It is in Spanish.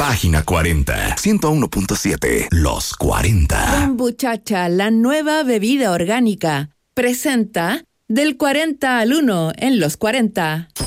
Página 40, 101.7, Los 40. Kombuchacha, la nueva bebida orgánica, presenta Del 40 al 1 en Los 40.